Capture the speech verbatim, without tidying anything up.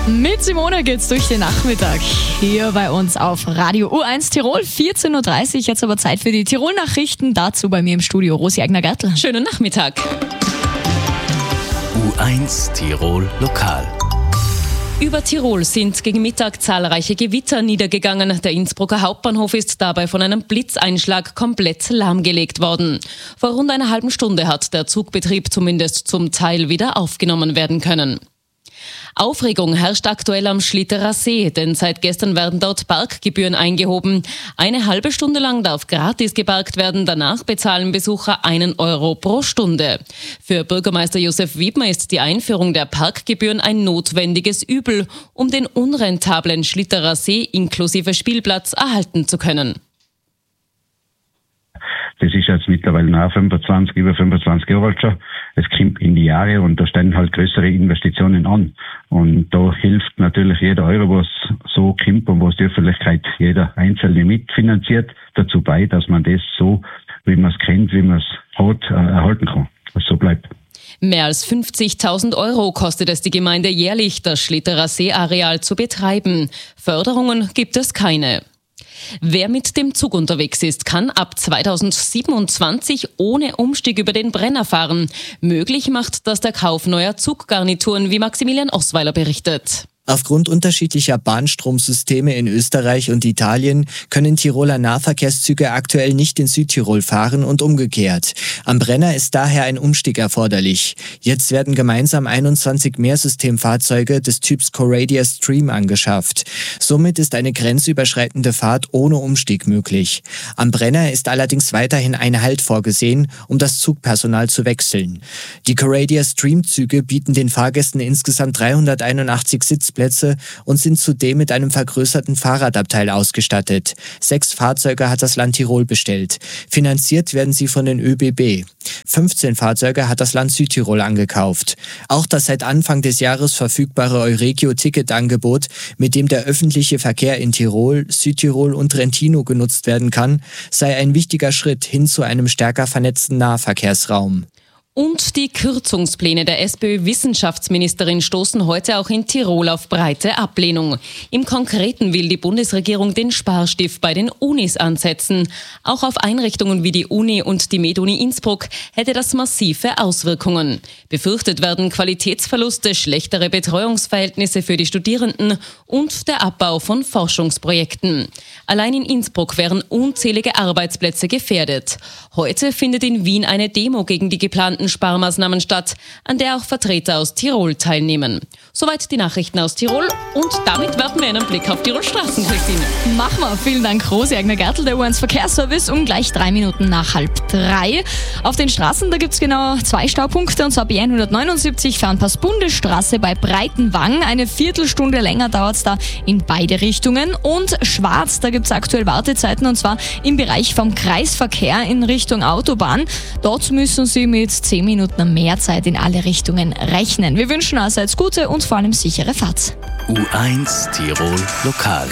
Mit Simone geht's durch den Nachmittag hier bei uns auf Radio U eins Tirol, vierzehn Uhr dreißig. Jetzt aber Zeit für die Tirol-Nachrichten. Dazu bei mir im Studio Rosi Eigner-Gertl. Schönen Nachmittag. U eins Tirol Lokal. Über Tirol sind gegen Mittag zahlreiche Gewitter niedergegangen. Der Innsbrucker Hauptbahnhof ist dabei von einem Blitzeinschlag komplett lahmgelegt worden. Vor rund einer halben Stunde hat der Zugbetrieb zumindest zum Teil wieder aufgenommen werden können. Aufregung herrscht aktuell am Schlitterer See, denn seit gestern werden dort Parkgebühren eingehoben. Eine halbe Stunde lang darf gratis geparkt werden, danach bezahlen Besucher einen Euro pro Stunde. Für Bürgermeister Josef Wiedmer ist die Einführung der Parkgebühren ein notwendiges Übel, um den unrentablen Schlitterer See inklusive Spielplatz erhalten zu können. Das ist jetzt mittlerweile nach fünfundzwanzig, über fünfundzwanzig Jahre alt schon. Es kommt in die Jahre und da stehen halt größere Investitionen an. Und da hilft natürlich jeder Euro, was so kommt und was die Öffentlichkeit jeder Einzelne mitfinanziert, dazu bei, dass man das so, wie man es kennt, wie man es hat, erhalten kann, was so bleibt. Mehr als fünfzigtausend Euro kostet es die Gemeinde jährlich, das Schlitterer Seeareal zu betreiben. Förderungen gibt es keine. Wer mit dem Zug unterwegs ist, kann ab zweitausendsiebenundzwanzig ohne Umstieg über den Brenner fahren. Möglich macht das der Kauf neuer Zuggarnituren, wie Maximilian Osweiler berichtet. Aufgrund unterschiedlicher Bahnstromsysteme in Österreich und Italien können Tiroler Nahverkehrszüge aktuell nicht in Südtirol fahren und umgekehrt. Am Brenner ist daher ein Umstieg erforderlich. Jetzt werden gemeinsam einundzwanzig Mehrsystemfahrzeuge des Typs Coradia Stream angeschafft. Somit ist eine grenzüberschreitende Fahrt ohne Umstieg möglich. Am Brenner ist allerdings weiterhin ein Halt vorgesehen, um das Zugpersonal zu wechseln. Die Coradia Stream-Züge bieten den Fahrgästen insgesamt dreihunderteinundachtzig Sitzplätze und sind zudem mit einem vergrößerten Fahrradabteil ausgestattet. Sechs Fahrzeuge hat das Land Tirol bestellt. Finanziert werden sie von den Ö B B. fünfzehn Fahrzeuge hat das Land Südtirol angekauft. Auch das seit Anfang des Jahres verfügbare Euregio-Ticketangebot, mit dem der öffentliche Verkehr in Tirol, Südtirol und Trentino genutzt werden kann, sei ein wichtiger Schritt hin zu einem stärker vernetzten Nahverkehrsraum. Und die Kürzungspläne der SPÖ-Wissenschaftsministerin stoßen heute auch in Tirol auf breite Ablehnung. Im Konkreten will die Bundesregierung den Sparstift bei den Unis ansetzen. Auch auf Einrichtungen wie die Uni und die MedUni Innsbruck hätte das massive Auswirkungen. Befürchtet werden Qualitätsverluste, schlechtere Betreuungsverhältnisse für die Studierenden und der Abbau von Forschungsprojekten. Allein in Innsbruck wären unzählige Arbeitsplätze gefährdet. Heute findet in Wien eine Demo gegen die geplanten Sparmaßnahmen statt, an der auch Vertreter aus Tirol teilnehmen. Soweit die Nachrichten aus Tirol und damit werfen wir einen Blick auf Tirol Straßen, Christine. Machen wir. Vielen Dank, Rosi Eigner-Gertl, der U eins Verkehrsservice, um gleich drei Minuten nach halb drei. Auf den Straßen, da gibt es genau zwei Staupunkte, und zwar B hundertneunundsiebzig Fernpass-Bundesstraße bei Breitenwang. Eine Viertelstunde länger dauert es da in beide Richtungen. Und Schwarz, da gibt es aktuell Wartezeiten, und zwar im Bereich vom Kreisverkehr in Richtung Autobahn. Dort müssen Sie mit zehn Minuten mehr Zeit in alle Richtungen rechnen. Wir wünschen allseits gute und vor allem sichere Fahrt. U eins Tirol Lokal.